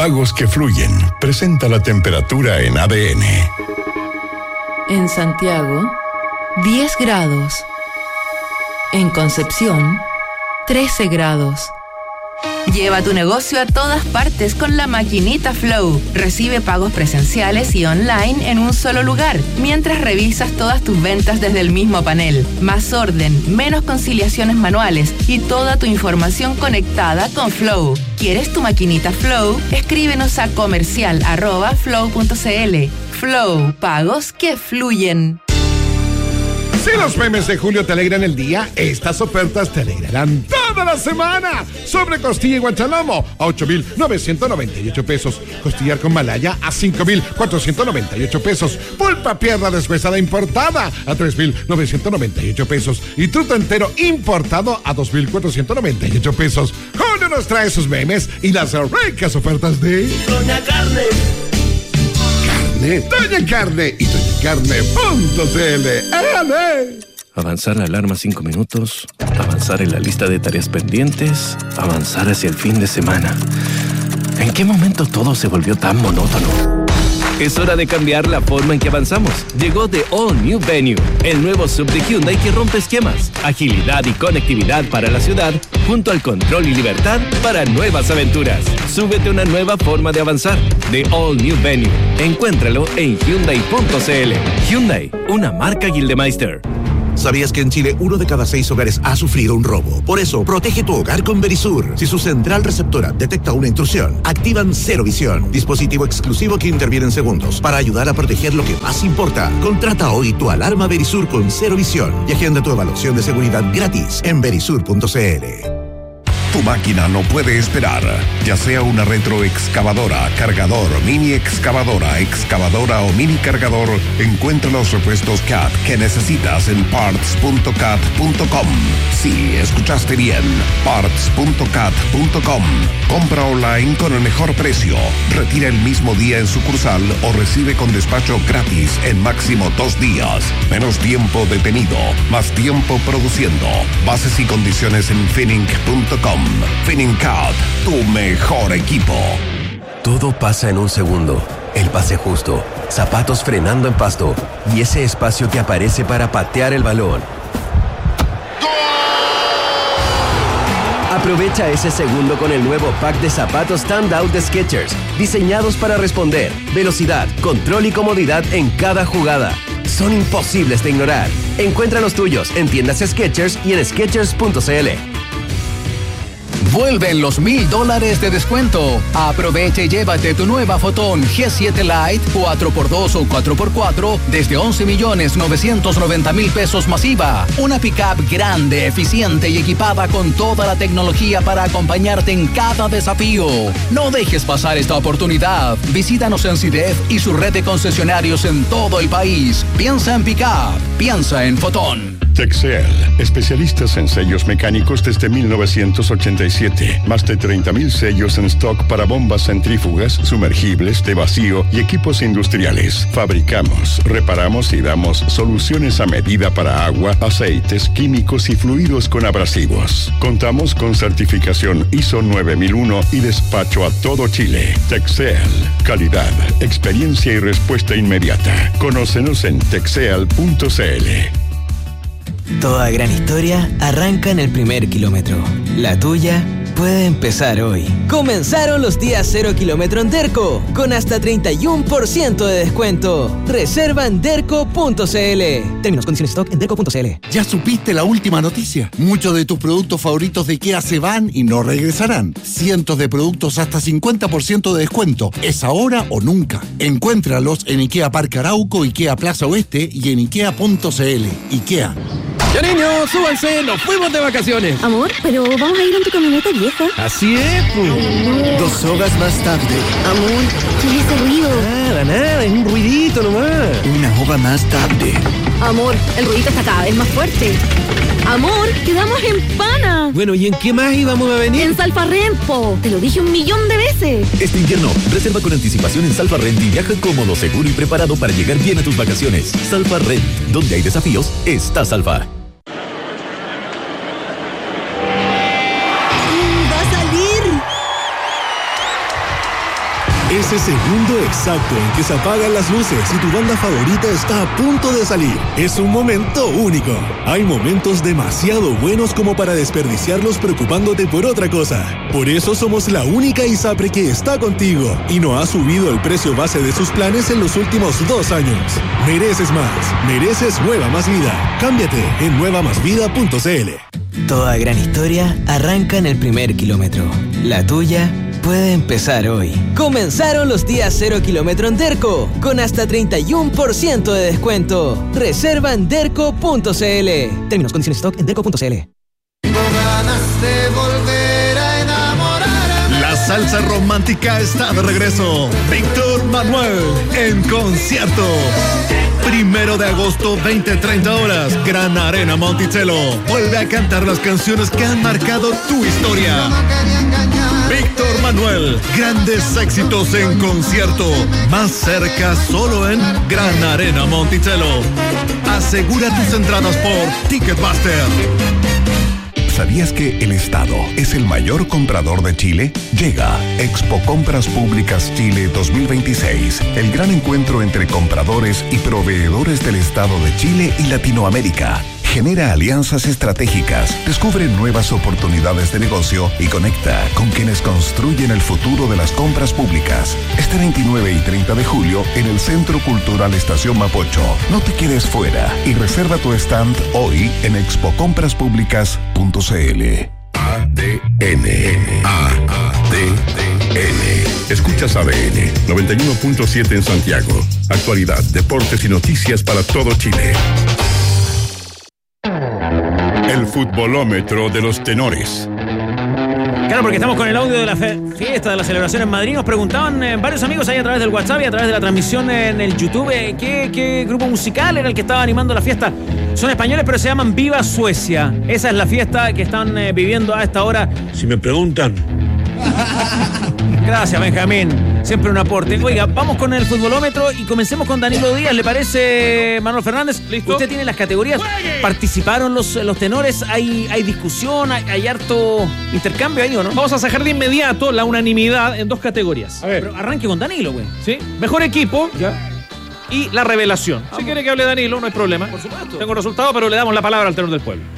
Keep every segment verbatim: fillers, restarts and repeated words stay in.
Pagos que fluyen. Presenta la temperatura en A D N. En Santiago, diez grados. En Concepción, trece grados. Lleva tu negocio a todas partes con la maquinita Flow. Recibe pagos presenciales y online en un solo lugar, mientras revisas todas tus ventas desde el mismo panel. Más orden, menos conciliaciones manuales y toda tu información conectada con Flow. ¿Quieres tu maquinita Flow? Escríbenos a comercial arroba flow punto cl. Flow, pagos que fluyen. Si los memes de julio te alegran el día, estas ofertas te alegrarán toda la semana. Sobre costilla y guanchalomo a ocho mil novecientos noventa y ocho pesos. Costillar con malaya a cinco mil cuatrocientos noventa y ocho pesos. Pulpa pierna deshuesada importada a tres mil novecientos noventa y ocho pesos. Y truto entero importado a dos mil cuatrocientos noventa y ocho pesos. Julio nos trae sus memes y las ricas ofertas de Doña Carne. Doña Carne y doña carne punto cl. ¡Ale! Avanzar la alarma cinco minutos, avanzar en la lista de tareas pendientes, avanzar hacia el fin de semana. ¿En qué momento todo se volvió tan monótono? Es hora de cambiar la forma en que avanzamos. Llegó The All New Venue, el nuevo sub de Hyundai que rompe esquemas, agilidad y conectividad para la ciudad, junto al control y libertad para nuevas aventuras. Súbete a una nueva forma de avanzar. The All New Venue. Encuéntralo en hyundai punto cl. Hyundai, una marca Gildemeister. ¿Sabías que en Chile uno de cada seis hogares ha sufrido un robo? Por eso, protege tu hogar con Verisur. Si su central receptora detecta una intrusión, activan Cero Visión, dispositivo exclusivo que interviene en segundos para ayudar a proteger lo que más importa. Contrata hoy tu alarma Verisur con Cero Visión y agenda tu evaluación de seguridad gratis en verisur punto cl. Tu máquina no puede esperar, ya sea una retroexcavadora, cargador, mini excavadora, excavadora o mini cargador, encuentra los repuestos C A T que necesitas en parts punto cat punto com. Sí, escuchaste bien, parts punto cat punto com. Compra online con el mejor precio, retira el mismo día en sucursal o recibe con despacho gratis en máximo dos días. Menos tiempo detenido, más tiempo produciendo. Bases y condiciones en finning punto com. FinningCat, tu mejor equipo. Todo pasa en un segundo. El pase justo, zapatos frenando en pasto y ese espacio que aparece para patear el balón. Aprovecha ese segundo con el nuevo pack de zapatos Standout de Skechers, diseñados para responder, velocidad, control y comodidad en cada jugada. Son imposibles de ignorar. Encuentra los tuyos en tiendas Skechers y en skechers punto cl. Vuelven los mil dólares de descuento. Aprovecha y llévate tu nueva Fotón G siete Lite cuatro por dos o cuatro por cuatro desde once millones novecientos noventa mil pesos masiva. Una pickup grande, eficiente y equipada con toda la tecnología para acompañarte en cada desafío. No dejes pasar esta oportunidad. Visítanos en CIDEF y su red de concesionarios en todo el país. Piensa en pickup. Piensa en Fotón. Texel, especialistas en sellos mecánicos desde mil novecientos ochenta y siete. Más de treinta mil sellos en stock para bombas centrífugas, sumergibles, de vacío y equipos industriales. Fabricamos, reparamos y damos soluciones a medida para agua, aceites, químicos y fluidos con abrasivos. Contamos con certificación I S O nueve mil uno y despacho a todo Chile. Texel, calidad, experiencia y respuesta inmediata. Conócenos en texel punto cl. Toda gran historia arranca en el primer kilómetro. La tuya puede empezar hoy. Comenzaron los días cero kilómetro en Derco, con hasta treinta y uno por ciento de descuento. Reserva en derco punto cl. Términos, condiciones, stock en derco punto cl. ¿Ya supiste la última noticia? Muchos de tus productos favoritos de IKEA se van y no regresarán. Cientos de productos hasta cincuenta por ciento de descuento. ¿Es ahora o nunca? Encuéntralos en IKEA Parque Arauco, IKEA Plaza Oeste y en ikea punto cl. IKEA. ¡Ya niños, súbanse! ¡Nos fuimos de vacaciones! Amor, pero vamos a ir en tu camioneta vieja. Así es, pues. No. Dos horas más tarde. Amor, ¿qué es ese ruido? Nada, nada, es un ruidito nomás. Una hora más tarde. Amor, el ruidito está cada vez más fuerte. Amor, quedamos en Pana. Bueno, ¿y en qué más íbamos a venir? En Salfarrent, te lo dije un millón de veces. Este invierno, reserva con anticipación en Salfarrent y viaja cómodo, seguro y preparado para llegar bien a tus vacaciones. Salfarrent, donde hay desafíos, está Salfa. Ese segundo exacto en que se apagan las luces y tu banda favorita está a punto de salir. Es un momento único. Hay momentos demasiado buenos como para desperdiciarlos preocupándote por otra cosa. Por eso somos la única ISAPRE que está contigo y no ha subido el precio base de sus planes en los últimos dos años. Mereces más. Mereces Nueva Más Vida. Cámbiate en nueva más vida punto c l. Toda gran historia arranca en el primer kilómetro. La tuya puede empezar hoy. Comenzaron los días cero kilómetro en Derco, con hasta treinta y uno por ciento de descuento. Reserva en derco punto c l. Términos, condiciones, stock en derco punto c l. Tengo ganas de volver a enamorarme. La salsa romántica está de regreso. Víctor Manuel en concierto. Primero de agosto, veinte treinta horas, Gran Arena Monticello. Vuelve a cantar las canciones que han marcado tu historia. Víctor Manuel, grandes éxitos en concierto. Más cerca solo en Gran Arena Monticello. Asegura tus entradas por Ticketmaster. ¿Sabías que el Estado es el mayor comprador de Chile? Llega Expo Compras Públicas Chile dos mil veintiséis, el gran encuentro entre compradores y proveedores del Estado de Chile y Latinoamérica. Genera alianzas estratégicas, descubre nuevas oportunidades de negocio y conecta con quienes construyen el futuro de las compras públicas. Este veintinueve y treinta de julio en el Centro Cultural Estación Mapocho. No te quedes fuera y reserva tu stand hoy en expo compras públicas punto c l. A D N. A D N. Escuchas A D N noventa y uno punto siete en Santiago. Actualidad, deportes y noticias para todo Chile. El futbolómetro de los tenores. Claro, porque estamos con el audio de la fe- fiesta, de la celebración en Madrid. Nos preguntaban eh, varios amigos ahí a través del WhatsApp y a través de la transmisión en el YouTube eh, ¿qué, qué grupo musical era el que estaba animando la fiesta. Son españoles, pero se llaman Viva Suecia. Esa es la fiesta que están eh, viviendo a esta hora. Si me preguntan... Gracias, Benjamín. Siempre un aporte. Oiga, vamos con el futbolómetro y comencemos con Danilo Díaz. ¿Le parece, Manuel Fernández? ¿Listo? Usted tiene las categorías. ¡Juegue! ¿Participaron los, los tenores? ¿Hay, hay discusión? ¿Hay, hay harto intercambio ahí o no? Vamos a sacar de inmediato la unanimidad en dos categorías. A ver. Pero arranque con Danilo, güey. ¿Sí? Mejor equipo. Ya. Y la revelación. Vamos. Si quiere que hable Danilo, no hay problema. Por supuesto. Tengo resultado, pero le damos la palabra al tenor del pueblo.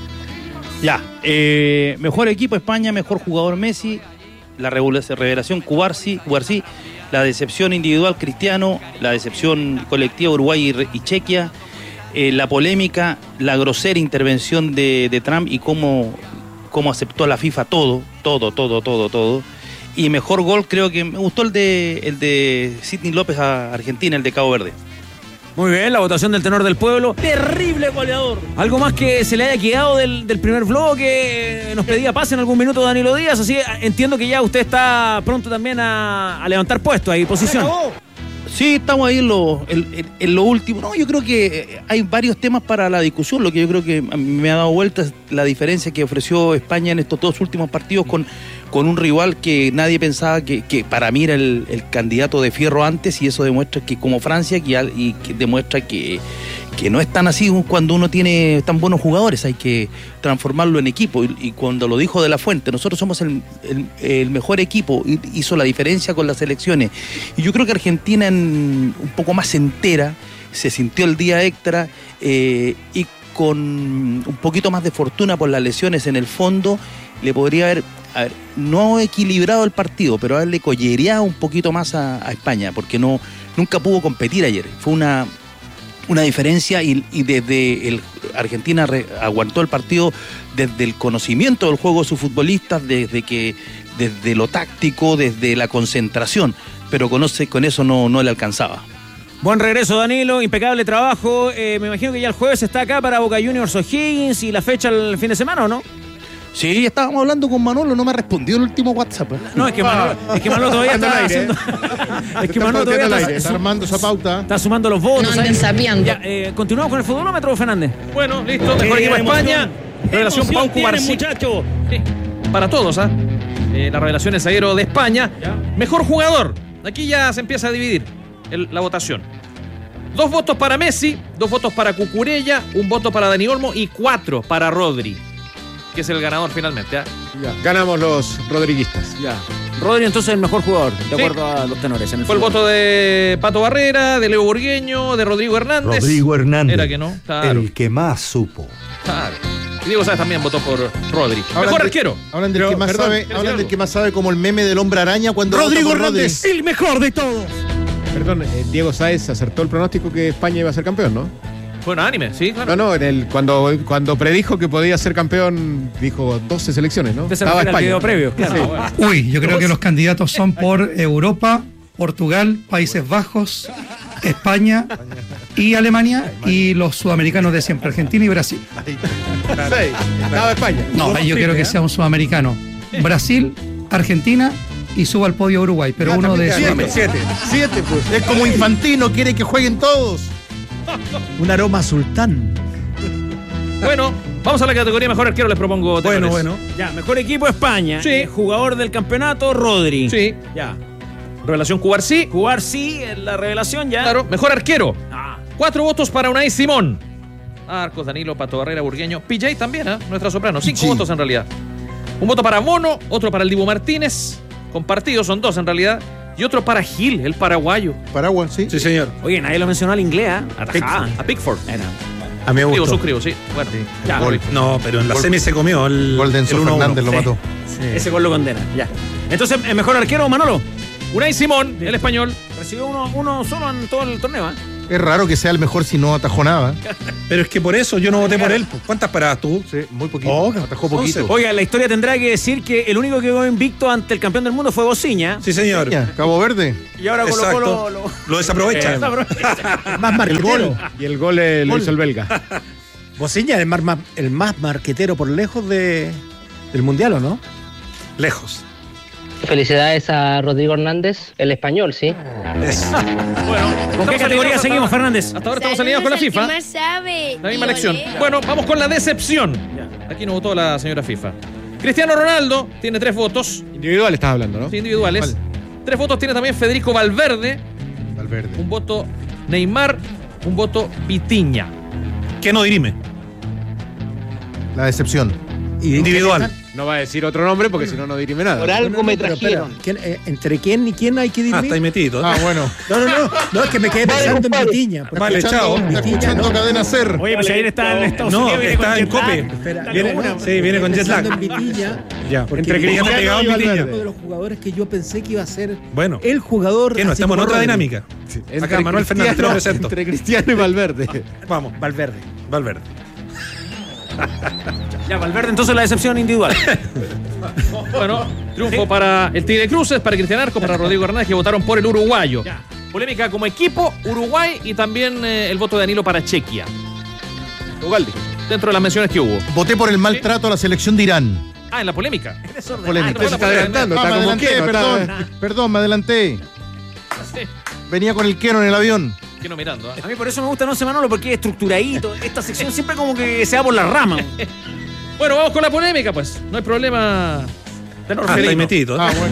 Ya. Eh, mejor equipo España, mejor jugador Messi. La revelación Cubarsí, Cubarsí, la decepción individual Cristiano, la decepción colectiva Uruguay y, y Chequia, eh, la polémica, la grosera intervención de, de Trump y cómo, cómo aceptó a la FIFA todo, todo, todo, todo, todo. Y mejor gol creo que me gustó el de el de Sidney López a Argentina, el de Cabo Verde. Muy bien, la votación del tenor del pueblo. Terrible goleador. ¿Algo más que se le haya quedado del, del primer bloque? Nos pedía pase en algún minuto Danilo Díaz, así entiendo que ya usted está pronto también a, a levantar puesto ahí, posición. Sí, estamos ahí en lo, en, en lo último. No, yo creo que hay varios temas para la discusión. Lo que yo creo que me ha dado vuelta es la diferencia que ofreció España en estos dos últimos partidos con, con un rival que nadie pensaba que, que para mí era el, el candidato de fierro antes, y eso demuestra que como Francia que, y que demuestra que, que no es tan así cuando uno tiene tan buenos jugadores, hay que transformarlo en equipo. Y, y cuando lo dijo De La Fuente, nosotros somos el, el, el mejor equipo, hizo la diferencia con las selecciones. Y yo creo que Argentina en, un poco más entera se sintió el día extra eh, y con un poquito más de fortuna por las lesiones en el fondo le podría haber, haber no equilibrado el partido, pero haberle collereado un poquito más a, a España, porque no nunca pudo competir ayer. Fue una una diferencia y, y desde el Argentina re, aguantó el partido desde el conocimiento del juego de sus futbolistas, desde que desde lo táctico, desde la concentración, pero con, con eso no, no le alcanzaba. Buen regreso, Danilo, impecable trabajo. Eh, me imagino que ya el jueves está acá para Boca Juniors O'Higgins y la fecha el fin de semana, ¿o no? Sí, estábamos hablando con Manolo, no me ha respondido el último WhatsApp. ¿eh? No, es que Manolo, es que Manolo todavía está haciendo... es que Manolo todavía está, está armando esa pauta. Está sumando los votos. No anden sabiando. Ya, eh, continuamos con el futbolómetro, Fernández. Bueno, listo, mejor equipo España. Revelación Pau Cubarsí. Muchacho. Sí, para todos, ¿ah? ¿eh? Eh, la revelación es zaguero de España. ¿Ya? Mejor jugador. Aquí ya se empieza a dividir el, la votación. Dos votos para Messi, dos votos para Cucurella, un voto para Dani Olmo y cuatro para Rodri, que es el ganador finalmente. ¿eh? Ya, ganamos los rodriguistas. Ya. Rodri entonces el mejor jugador, de Sí. acuerdo a los tenores. En el Fue el fútbol. voto de Pato Barrera, de Leo Burgueño, de Rodrigo Hernández. Rodrigo Hernández. Era que no, claro. El que más supo. Claro. Y Diego Sáez también votó por Rodri. Hablan Mejor de- arquero. Hablan del Pero, que más perdón, sabe, ¿quieres hablan decir del algo? que más sabe como el meme del hombre araña cuando Rodrigo vota por Hernández, Rodri. el mejor de todos. Perdón, eh, Diego Sáez acertó el pronóstico que España iba a ser campeón, ¿no? Fue unánime, sí, claro. No, no, en el, cuando, cuando predijo que podía ser campeón, dijo doce selecciones, ¿no? Usted se refiere al video previo, claro. Sí. Bueno. Uy, yo creo que los candidatos son por Europa, Portugal, Países Bajos, España y Alemania, y los sudamericanos de siempre, Argentina y Brasil. Seis. Estaba España. No, ahí yo quiero que sea un sudamericano. Brasil, Argentina y suba al podio Uruguay, pero uno de Siete, Sudamérica. siete, siete, pues. Es como Infantino, quiere que jueguen todos. Un aroma sultán. Bueno, vamos a la categoría mejor arquero, les propongo. Bueno, tenores. bueno. Ya, mejor equipo España. Sí. Eh, jugador del campeonato, Rodri. Sí. Ya. Revelación Cubarsí. Cubarsí, en la revelación ya. Claro. Mejor arquero. Ah. Cuatro votos para Unai Simón. Arcos, Danilo, Pato Barrera, Burgueño. P J también, ¿eh? Nuestra soprano. Cinco Sí. votos en realidad. Un voto para Bono, otro para el Dibu Martínez. Compartidos, son dos en realidad. Y otro para Gil, el paraguayo. Paraguay, sí. Sí, señor. Oye, nadie lo mencionó al inglés, ¿eh? Atajada. A Pickford. Era. A mí me Digo, gustó. suscribo, sí. Bueno, ya. Gol. No, pero en la Gol. semi se comió el Gol de Enzo el uno a uno. Fernández lo Sí. mató. Ese gol lo condena. Ya. Entonces, ¿el mejor arquero, Manolo? Unai Simón, el español. Recibió uno, uno solo en todo el torneo, ¿eh? Es raro que sea el mejor si no atajó nada. Pero es que por eso yo no voté por él. ¿Cuántas paradas tú? Sí, muy poquito. Oh, atajó poquito. Oiga, la historia tendrá que decir que el único que quedó invicto ante el campeón del mundo fue Bociña. Sí, señor. Ya, Cabo Verde. Y ahora Colo Exacto. Colo lo, Lo desaprovecha. Más marquetero. Y el gol eh, lo hizo el belga. Bociña es el más, mar- el más marquetero por lejos de, del mundial, ¿o no? Lejos. Felicidades a Rodrigo Hernández, el español, sí. Bueno, ¿Con qué categoría seguimos, Fernández? Hasta ahora estamos alineados con la FIFA. más sabe. La misma elección. Bueno, vamos con la decepción. Aquí no votó la señora FIFA. Cristiano Ronaldo tiene tres votos. Individual estás hablando, ¿no? Sí, individuales. Tres votos tiene también Federico Valverde. Valverde. Un voto Neymar. Un voto Pitiña. ¿Qué no dirime? La decepción. Individual. No va a decir otro nombre porque si no, no dirime nada. Por algo me pero trajeron. espera, ¿quién, eh, ¿entre quién y quién hay que dirimir? Ah, está ahí metido. Ah, bueno. No, no, no. No, es que me quedé pensando en Vitiña. Vale, chao. Está escuchando Cadena Ser. Oye, pues ayer está en Estados No, Unidos. viene está con en jet lag. Cope. Está Viene, laguna. sí, viene con jet lag. en Vitiña. Ya, Porque entre Cristiano Cristiano pegado en es Vitiña. uno de los jugadores que yo pensé que iba a ser Bueno. el jugador. ¿Qué no? así Estamos en como otra Rodri. dinámica. Acá Manuel Fernández te lo presento. Entre Cristiano y Valverde. Vamos, Valverde. Valverde. Ya, Valverde, entonces la decepción individual. Bueno, triunfo para el Tigre Cruces, para Cristian Arcos, para Rodrigo Hernández, que votaron por el uruguayo. Polémica como equipo, Uruguay y también eh, el voto de Danilo para Chequia. Ugaldi. Dentro de las menciones que hubo. Voté por el maltrato a la selección de Irán. Ah, en la polémica. Polémica. Ah, no, Se la polémica. adelantando, está me como adelanté, Keno, perdón. está- Perdón, me adelanté. Venía con el Keno en el avión. Que no mirando. ¿eh? A mí por eso me gusta No sé Manolo, porque es estructuradito. Esta sección siempre como que se va por las ramas. Bueno, vamos con la polémica, pues. No hay problema. Tenor Ah, está ahí felino. metido. Ah, bueno.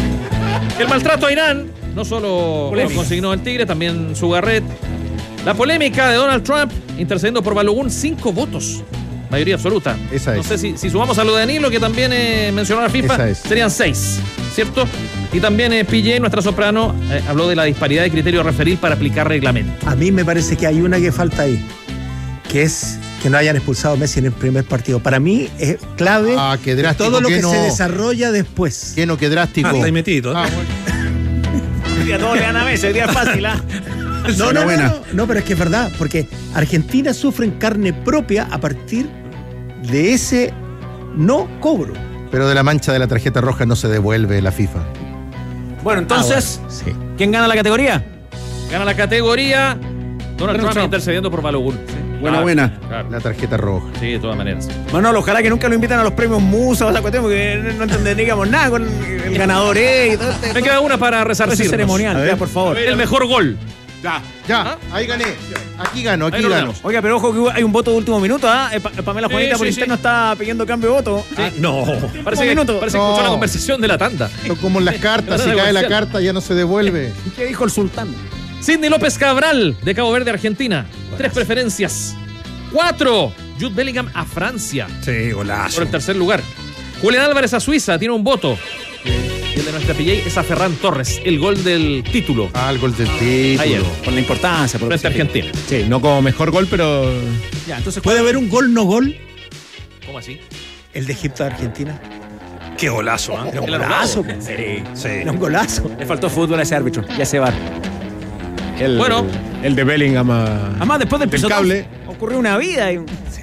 El maltrato a Irán no solo Polémica. lo consignó el Tigre, también su Garret. La polémica de Donald Trump intercediendo por Balogun, cinco votos. Mayoría absoluta. Esa No es. sé si, si sumamos a lo de Danilo, que también eh, mencionó la FIFA, Esa es. serían seis, ¿cierto? Y también eh, P J, nuestra soprano, eh, habló de la disparidad de criterio referil para aplicar reglamento. A mí me parece que hay una que falta ahí, que es que no hayan expulsado a Messi en el primer partido. Para mí es clave Ah, qué drástico. todo lo que Keno. se desarrolla después. Keno, qué drástico. Ah, está ahí metido. Ah, bueno. Hoy día todos le dan a Messi, hoy día es fácil, ¿ah? No, no, no, no, no, pero es que es verdad, porque Argentina sufre en carne propia a partir de ese no cobro. Pero de la mancha de la tarjeta roja no se devuelve la FIFA. Bueno, entonces, Ah, bueno, sí. ¿quién gana la categoría? Gana la categoría Donald Trump intercediendo por Balogun. Buena, Ah, buena. claro. La tarjeta roja. Sí, de todas maneras. Manolo, ojalá que nunca lo inviten a los premios Musa o esa cuestión, porque no, no entenderíamos nada con el ganador eh, y todo este. Me queda una para resarcirnos. Ese ceremonial, ya, por favor. El mejor gol. Ya. Ya, ahí gané. Aquí gano, aquí Ahí lo gano. tenemos. Oiga, pero ojo que hay un voto de último minuto, ¿ah? Eh, Pa- Pamela Sí, Juanita por sí, interno sí. está pidiendo cambio de voto. Ah, no. Parece que, minuto. parece que No. escuchó la conversación de la tanda. Esto como en las cartas, si Nada cae la comercial. carta ya no se devuelve. ¿Qué dijo el sultán? Sidney López Cabral, de Cabo Verde, Argentina. Tres preferencias. Cuatro. Jude Bellingham a Francia. Sí, golazo. Por el tercer lugar. Julián Álvarez a Suiza, tiene un voto. Y el de nuestra P J, es a Ferran Torres, el gol del título. Ah, el gol del título. Ayer. Por la importancia. Por frente a Argentina. Sí, no como mejor gol, pero... Ya, entonces, ¿puede haber un gol no gol? ¿Cómo así? El de Egipto a Argentina. Qué golazo, ¿eh? Un golazo. Sí. Sí. Era un golazo. Le faltó fútbol a ese árbitro. Ya se va. El, bueno. El de Bellingham a... Además, después del del cable. Ocurrió una vida. Y...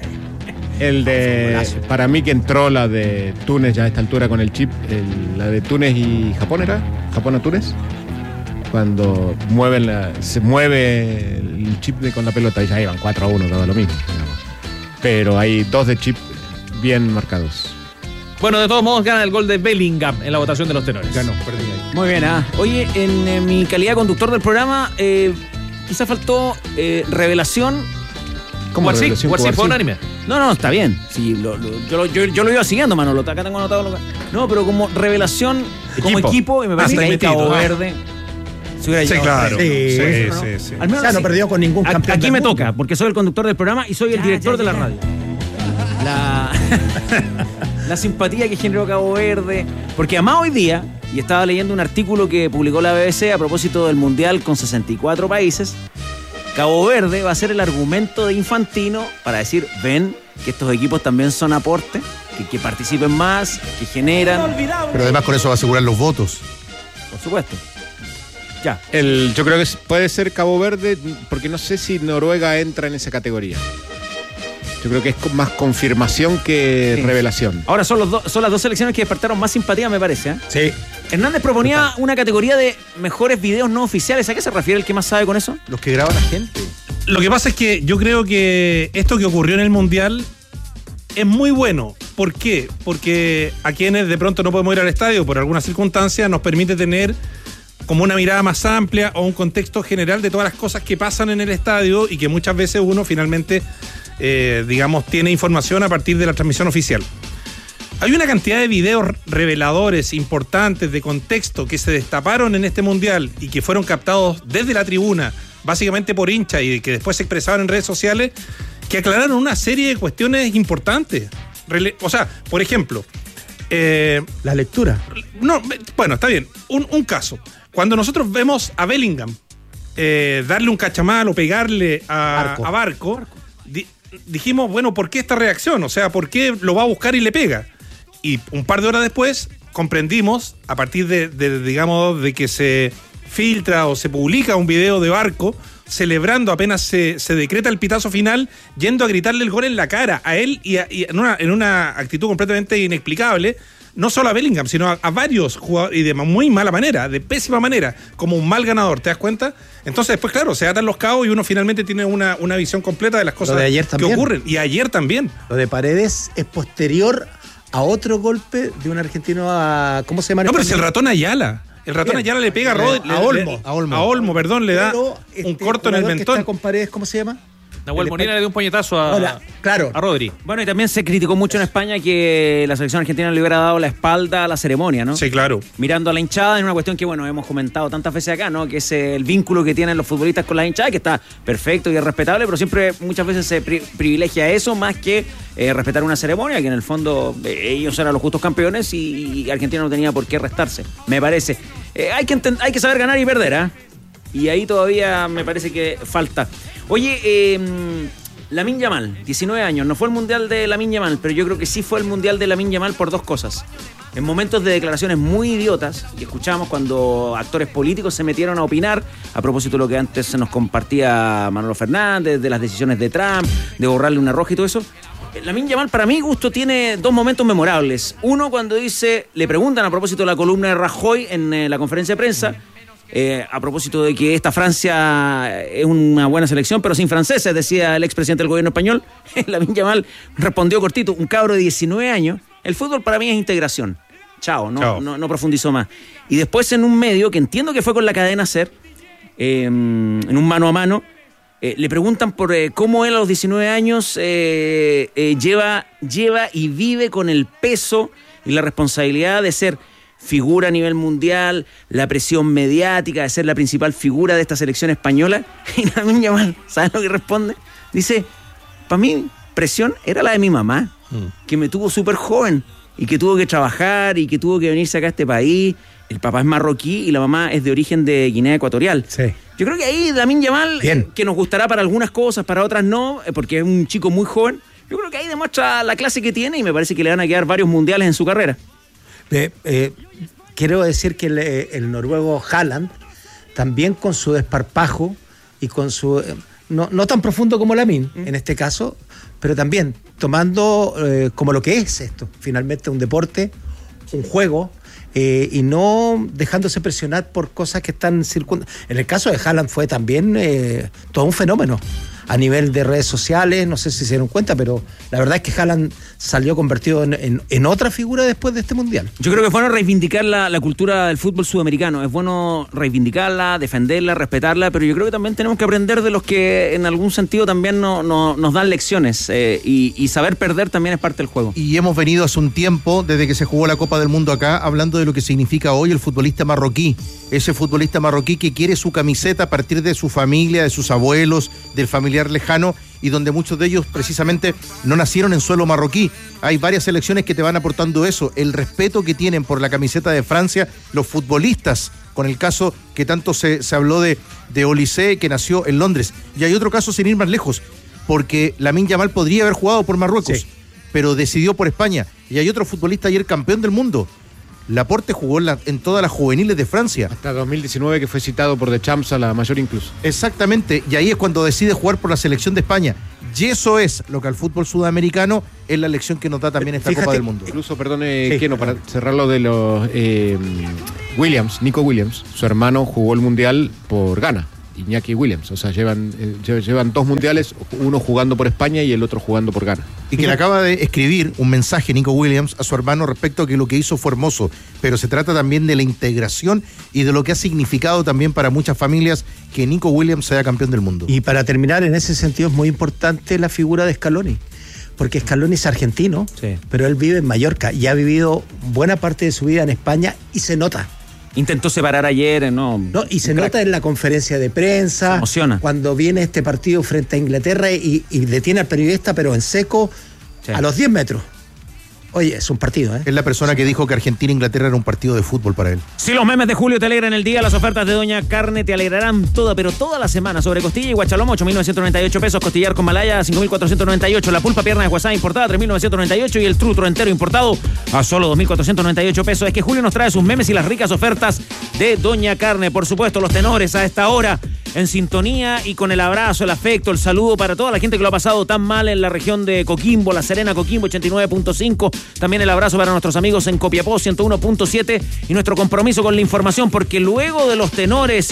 El de... Para mí que entró la de Túnez ya a esta altura con el chip. El, la de Túnez y Japón era. Japón a Túnez. Cuando mueven la, se mueve el chip de, con la pelota y ya iban cuatro a uno, todo lo mismo. Digamos. Pero hay dos de chip bien marcados. Bueno, de todos modos gana el gol de Bellingham en la votación de los tenores. Ganó, perdí ahí. Muy bien, ah. Oye, en, en mi calidad de conductor del programa, eh, quizá faltó eh, revelación. ¿Cómo así? ¿Fue fue unánime? No, no, está bien. Sí, lo, lo, yo, yo, yo lo iba siguiendo, Manolo. Acá tengo anotado lo que... No, pero como revelación, como equipo, equipo, y me parece ah, que Cabo Verde. Sí, claro. Sí, sí, ¿no? sí, sí. Al menos o sea, no sí. perdió con ningún campeón. Aquí del me mundo. toca, porque soy el conductor del programa y soy el Ya, director ya, de la ya. radio. La... la simpatía que generó Cabo Verde. Porque además hoy día, y estaba leyendo un artículo que publicó la B B C a propósito del Mundial con sesenta y cuatro países, Cabo Verde va a ser el argumento de Infantino para decir, ven, que estos equipos también son aporte, que, que participen más, que generan. Pero además con eso va a asegurar los votos. Por supuesto. Ya. El, yo creo que puede ser Cabo Verde, porque no sé si Noruega entra en esa categoría. Yo creo que es más confirmación que sí. revelación. Ahora son, los do, son las dos selecciones que despertaron más simpatía, me parece. ¿eh? Sí. Hernández proponía una categoría de mejores videos no oficiales. ¿A qué se refiere el que más sabe con eso? Los que graba la gente. Lo que pasa es que yo creo que esto que ocurrió en el Mundial es muy bueno. ¿Por qué? Porque a quienes de pronto no podemos ir al estadio por alguna circunstancia nos permite tener como una mirada más amplia o un contexto general de todas las cosas que pasan en el estadio y que muchas veces uno finalmente, eh, digamos, tiene información a partir de la transmisión oficial. Hay una cantidad de videos reveladores, importantes, de contexto, que se destaparon en este Mundial y que fueron captados desde la tribuna, básicamente por hincha, y que después se expresaban en redes sociales, que aclararon una serie de cuestiones importantes. Rele- o sea, por ejemplo... Eh, la lectura. No, bueno, está bien. Un, un caso. Cuando nosotros vemos a Bellingham eh, darle un cachamal o pegarle a Barco, a Barco, Barco. Di, dijimos, bueno, ¿por qué esta reacción? O sea, ¿por qué lo va a buscar y le pega? Y un par de horas después comprendimos, a partir de, de digamos, de que se filtra o se publica un video de Barco celebrando apenas se, se decreta el pitazo final, yendo a gritarle el gol en la cara a él y, a, y en, una, en una actitud completamente inexplicable, no solo a Bellingham, sino a, a varios jugadores, y de muy mala manera, de pésima manera, como un mal ganador, ¿te das cuenta? Entonces después, claro, se atan los cabos y uno finalmente tiene una, una visión completa de las cosas de ayer que ocurren. Y ayer también. Lo de Paredes es posterior a otro golpe de un argentino a... ¿Cómo se llama? No, pero es el ratón Ayala. El ratón Bien. Ayala le pega a, Rod, a, le, Olmo, le, a Olmo. A Olmo, perdón, le da pero un este corto en el mentón. Que está con Paredes, ¿cómo se llama? Nahuel Molina le dio un puñetazo a, Hola, claro. a Rodri. Bueno, y también se criticó mucho en España que la selección argentina le hubiera dado la espalda a la ceremonia, ¿no? Sí, claro. Mirando a la hinchada en una cuestión que, bueno, hemos comentado tantas veces acá, ¿no? Que es el vínculo que tienen los futbolistas con las hinchadas, que está perfecto y es respetable, pero siempre muchas veces se pri- privilegia eso más que eh, respetar una ceremonia, que en el fondo eh, ellos eran los justos campeones y, y Argentina no tenía por qué restarse, me parece. Eh, hay, que enten- hay que saber ganar y perder, ¿ah? ¿eh? Y ahí todavía me parece que falta. Oye, eh... Lamine Yamal, diecinueve años, no fue el mundial de Lamine Yamal, pero yo creo que sí fue el mundial de Lamine Yamal por dos cosas. En momentos de declaraciones muy idiotas, y escuchábamos cuando actores políticos se metieron a opinar, a propósito de lo que antes se nos compartía Manolo Fernández, de las decisiones de Trump, de borrarle una roja y todo eso. Lamine Yamal, para mi gusto, tiene dos momentos memorables. Uno, cuando dice, le preguntan a propósito de la columna de Rajoy en eh, la conferencia de prensa, Eh, a propósito de que esta Francia es una buena selección, pero sin franceses, decía el expresidente del gobierno español. Lamine Yamal respondió cortito, un cabro de diecinueve años, el fútbol para mí es integración. Chao, no, Chao. no, no profundizó más. Y después en un medio, que entiendo que fue con la cadena SER, eh, en un mano a mano, eh, le preguntan por eh, cómo él a los diecinueve años eh, eh, lleva, lleva y vive con el peso y la responsabilidad de ser figura a nivel mundial, la presión mediática de ser la principal figura de esta selección española. Y Lamine Yamal, ¿sabes lo que responde? Dice, para mí presión era la de mi mamá, mm. que me tuvo súper joven y que tuvo que trabajar y que tuvo que venirse acá a este país el papá es marroquí y la mamá es de origen de Guinea Ecuatorial. Sí. Yo creo que ahí Lamine Yamal, eh, que nos gustará para algunas cosas, para otras no, eh, porque es un chico muy joven, yo creo que ahí demuestra la clase que tiene y me parece que le van a quedar varios mundiales en su carrera. Eh, eh, quiero decir que el, el noruego Haaland, también con su desparpajo y con su... Eh, no, no tan profundo como Lamine, mm. en este caso, pero también tomando eh, como lo que es esto, finalmente un deporte, un juego, eh, y no dejándose presionar por cosas que están circundando. En el caso de Haaland fue también eh, todo un fenómeno a nivel de redes sociales, no sé si se dieron cuenta, pero la verdad es que Haaland salió convertido en, en, en otra figura después de este Mundial. Yo creo que es bueno reivindicar la, la cultura del fútbol sudamericano, es bueno reivindicarla, defenderla, respetarla, pero yo creo que también tenemos que aprender de los que en algún sentido también no, no, nos dan lecciones, eh, y, y saber perder también es parte del juego. Y hemos venido hace un tiempo, desde que se jugó la Copa del Mundo acá, hablando de lo que significa hoy el futbolista marroquí, ese futbolista marroquí que quiere su camiseta a partir de su familia, de sus abuelos, del familiar lejano, y donde muchos de ellos precisamente no nacieron en suelo marroquí. Hay varias selecciones que te van aportando eso, el respeto que tienen por la camiseta de Francia los futbolistas, con el caso que tanto se, se habló de, de Olise, que nació en Londres. Y hay otro caso sin ir más lejos, porque Lamine Yamal podría haber jugado por Marruecos, sí, pero decidió por España. Y hay otro futbolista ayer campeón del mundo, Laporte, jugó en, la, en todas las juveniles de Francia. Hasta dos mil diecinueve, que fue citado por The Champs a la mayor incluso. Exactamente, y ahí es cuando decide jugar por la selección de España. Y eso es lo que al fútbol sudamericano es la lección que nos da también esta Fíjate, Copa del Mundo. Incluso, perdone, sí, Keno, para cerrar lo de los eh, Williams, Nico Williams, su hermano jugó el Mundial por Ghana. Iñaki Williams, o sea, llevan, eh, llevan dos mundiales, uno jugando por España y el otro jugando por Ghana. Y que le acaba de escribir un mensaje Nico Williams a su hermano respecto a que lo que hizo fue hermoso, pero se trata también de la integración y de lo que ha significado también para muchas familias que Nico Williams sea campeón del mundo. Y para terminar, en ese sentido es muy importante la figura de Scaloni, porque Scaloni es argentino, sí, pero él vive en Mallorca y ha vivido buena parte de su vida en España y se nota. Intentó separar ayer, ¿no? No, y se nota en la conferencia de prensa. Se emociona. Cuando viene este partido frente a Inglaterra y, y detiene al periodista, pero en seco, sí, a los diez metros. Oye, es un partido, ¿eh? Es la persona que dijo que Argentina e Inglaterra era un partido de fútbol para él. Si los memes de Julio te alegran el día, las ofertas de Doña Carne te alegrarán toda, pero toda la semana. Sobre costilla y guachalomo, ocho mil novecientos noventa y ocho pesos. Costillar con malaya, cinco mil cuatrocientos noventa y ocho. La pulpa pierna de guasá importada, tres mil novecientos noventa y ocho. Y el trutro entero importado a solo dos mil cuatrocientos noventa y ocho pesos. Es que Julio nos trae sus memes y las ricas ofertas de Doña Carne. Por supuesto, los tenores a esta hora en sintonía y con el abrazo, el afecto, el saludo para toda la gente que lo ha pasado tan mal en la región de Coquimbo, La Serena, Coquimbo, ochenta y nueve punto cinco. También el abrazo para nuestros amigos en Copiapó, ciento uno punto siete, y nuestro compromiso con la información, porque luego de los tenores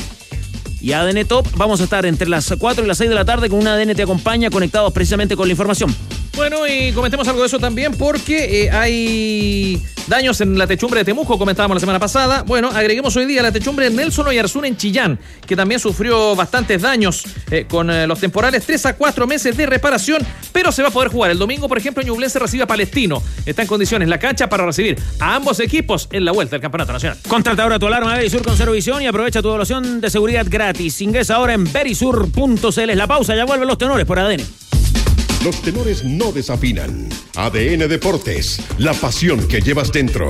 y A D N Top vamos a estar entre las cuatro y las seis de la tarde con un A D N Te Acompaña, conectados precisamente con la información. Bueno, y comentemos algo de eso también, porque eh, hay daños en la techumbre de Temuco, comentábamos la semana pasada. Bueno, agreguemos hoy día la techumbre de Nelson Oyarzún en Chillán, que también sufrió bastantes daños eh, con eh, los temporales, tres a cuatro meses de reparación, pero se va a poder jugar. El domingo, por ejemplo, Ñublense recibe a Palestino. Está en condiciones la cancha para recibir a ambos equipos en la vuelta del Campeonato Nacional. Contrata ahora tu alarma Verisur con Cero Visión y aprovecha tu evaluación de seguridad gratis. Ingresa ahora en verisur punto c l. Es la pausa, ya vuelven los tenores por A D N. Los tenores no desafinan. A D N Deportes, la pasión que llevas dentro.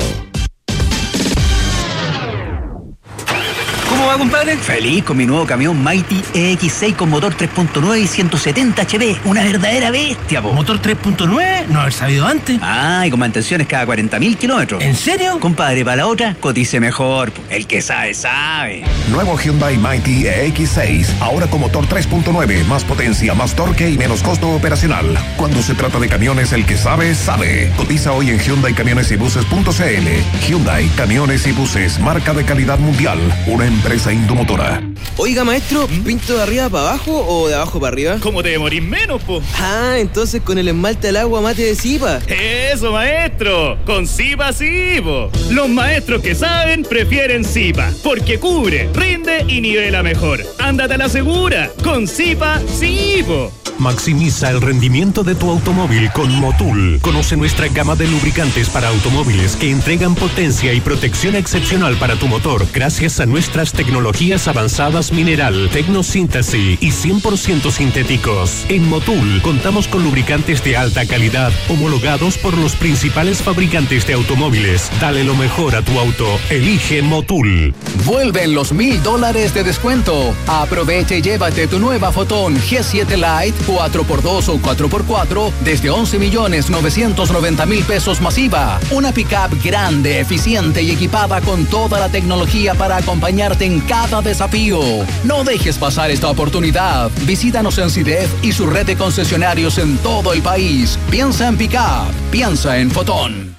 ¿Cómo va, compadre? Feliz con mi nuevo camión Mighty E X seis con motor tres punto nueve y ciento setenta H P. Una verdadera bestia, po. ¿Motor tres punto nueve? No haber sabido antes. Ah, y con mantenciones cada cuarenta mil kilómetros. ¿En serio? Compadre, para la otra, cotice mejor. El que sabe, sabe. Nuevo Hyundai Mighty E X seis. Ahora con motor tres punto nueve. Más potencia, más torque y menos costo operacional. Cuando se trata de camiones, el que sabe, sabe. Cotiza hoy en Hyundai Camiones y Buses punto c l. Hyundai Camiones y Buses. Marca de calidad mundial. Una empresa indomotora. Oiga, maestro, ¿pinto de arriba para abajo o de abajo para arriba? ¿Cómo te demorís menos, po? Ah, entonces con el esmalte al agua mate de Zipa. Eso, maestro, con Zipa sí, po. Los maestros que saben prefieren Zipa, porque cubre, rinde y nivela mejor. Ándate a la segura, con Zipa sí, po. Maximiza el rendimiento de tu automóvil con Motul. Conoce nuestra gama de lubricantes para automóviles que entregan potencia y protección excepcional para tu motor gracias a nuestras tecnologías avanzadas mineral, tecnosíntesis y cien por ciento sintéticos. En Motul contamos con lubricantes de alta calidad homologados por los principales fabricantes de automóviles. Dale lo mejor a tu auto. Elige Motul. Vuelven los mil dólares de descuento. Aprovecha y llévate tu nueva Fotón G siete Lite cuatro por dos o cuatro por cuatro desde once millones novecientos noventa mil pesos masiva. Una pickup grande, eficiente y equipada con toda la tecnología para acompañarte en cada desafío. No dejes pasar esta oportunidad. Visítanos en CIDEF y su red de concesionarios en todo el país. Piensa en pickup. Piensa en Fotón.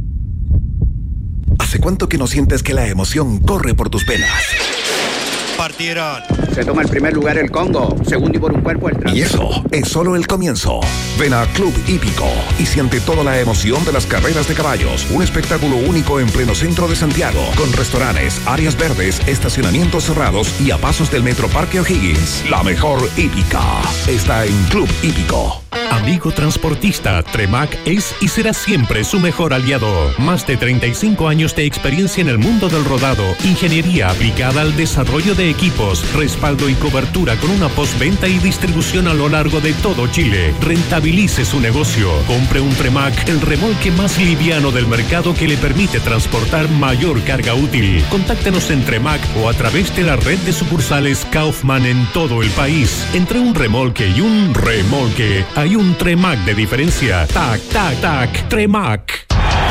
¿Hace cuánto que no sientes que la emoción corre por tus venas? Partieron. Se toma el primer lugar el Congo, segundo y por un cuerpo el Trans. Y eso es solo el comienzo. Ven a Club Hípico y siente toda la emoción de las carreras de caballos. Un espectáculo único en pleno centro de Santiago, con restaurantes, áreas verdes, estacionamientos cerrados y a pasos del Metro Parque O'Higgins. La mejor hípica está en Club Hípico. Amigo transportista, Tremac es y será siempre su mejor aliado. Más de treinta y cinco años de experiencia en el mundo del rodado, ingeniería aplicada al desarrollo de equipos, respaldo y cobertura con una postventa y distribución a lo largo de todo Chile. Rentabilice su negocio. Compre un Tremac, el remolque más liviano del mercado que le permite transportar mayor carga útil. Contáctenos en Tremac o a través de la red de sucursales Kaufman en todo el país. Entre un remolque y un remolque hay un Tremac de diferencia. Tac, tac, tac. Tremac.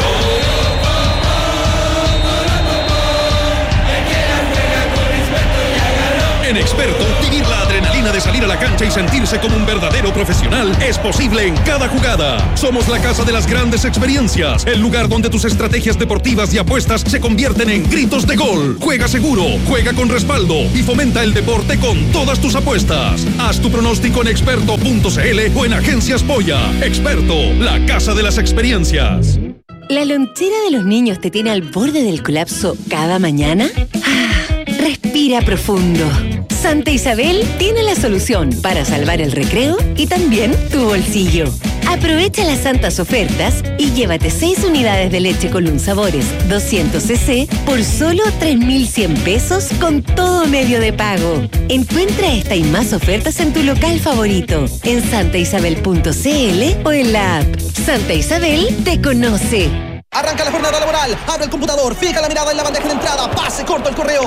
En Experto, vivir la adrenalina de salir a la cancha y sentirse como un verdadero profesional es posible en cada jugada. Somos la casa de las grandes experiencias, el lugar donde tus estrategias deportivas y apuestas se convierten en gritos de gol. Juega seguro, juega con respaldo y fomenta el deporte con todas tus apuestas. Haz tu pronóstico en experto punto c l o en Agencias Polla. Experto, la casa de las experiencias. ¿La lonchera de los niños te tiene al borde del colapso cada mañana? Ah, respira profundo. Santa Isabel tiene la solución para salvar el recreo y también tu bolsillo. Aprovecha las santas ofertas y llévate seis unidades de leche Colún Sabores doscientos centilitros por solo tres mil cien pesos con todo medio de pago. Encuentra esta y más ofertas en tu local favorito, en santa isabel punto c l o en la app. Santa Isabel te conoce. Arranca la jornada laboral, abre el computador, fija la mirada en la bandeja de entrada, pase corto el correo,